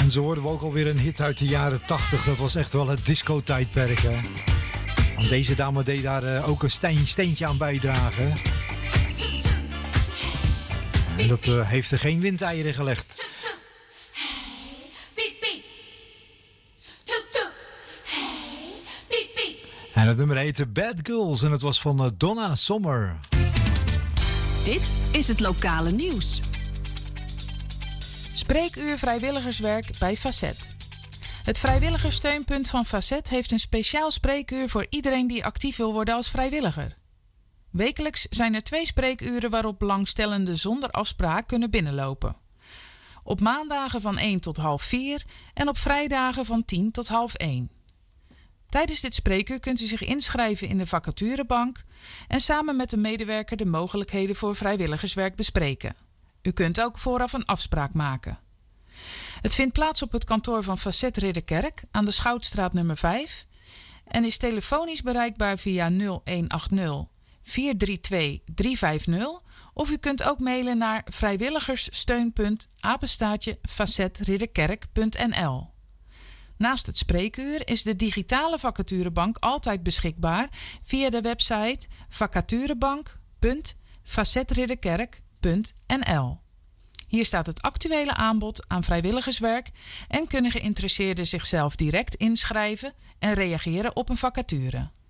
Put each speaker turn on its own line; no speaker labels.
En zo hoorden we ook alweer een hit uit de jaren 80. Dat was echt wel het disco-tijdperk. Hè? En deze dame deed daar ook een steentje aan bijdragen. En dat heeft er geen windeieren gelegd. En het nummer heette Bad Girls en het was van Donna Summer.
Dit is het lokale nieuws.
Spreekuur vrijwilligerswerk bij Facet. Het vrijwilligerssteunpunt van Facet heeft een speciaal spreekuur voor iedereen die actief wil worden als vrijwilliger. Wekelijks zijn er 2 spreekuren waarop belangstellenden zonder afspraak kunnen binnenlopen. Op maandagen van 1 tot 3:30 en op vrijdagen van 10 tot 12:30. Tijdens dit spreekuur kunt u zich inschrijven in de vacaturebank en samen met de medewerker de mogelijkheden voor vrijwilligerswerk bespreken. U kunt ook vooraf een afspraak maken. Het vindt plaats op het kantoor van Facet Ridderkerk aan de Schoutstraat nummer 5 en is telefonisch bereikbaar via 0180 432 350 of u kunt ook mailen naar vrijwilligerssteun.facetridderkerk.nl. Naast het spreekuur is de digitale vacaturebank altijd beschikbaar via de website vacaturebank.facetridderkerk.nl. Hier staat het actuele aanbod aan vrijwilligerswerk en kunnen geïnteresseerden zichzelf direct inschrijven en reageren op een vacature.